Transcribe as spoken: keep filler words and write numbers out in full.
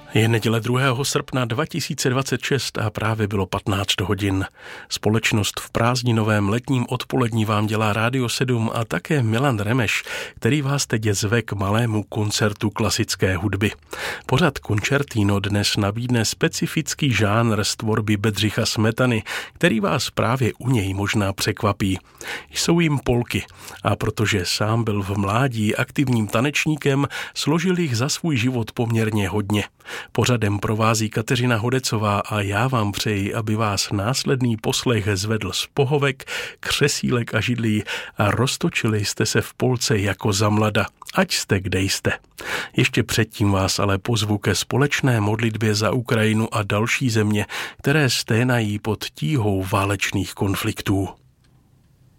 Je neděle druhého srpna dva tisíce dvacet šest a právě bylo patnáct hodin. Společnost v prázdninovém letním odpolední vám dělá Rádio sedm a také Milan Remeš, který vás teď zve k malému koncertu klasické hudby. Pořad Concertino dnes nabídne specifický žánr z tvorby Bedřicha Smetany, který vás právě u něj možná překvapí. Jsou jim polky a protože sám byl v mládí aktivním tanečníkem, složil jich za svůj život poměrně hodně. Pořadem provází Kateřina Hodecová a já vám přeji, aby vás následný poslech zvedl z pohovek, křesílek a židlí a roztočili jste se v polce jako za mlada, ať jste kde jste. Ještě předtím vás ale pozvu ke společné modlitbě za Ukrajinu a další země, které sténají pod tíhou válečných konfliktů.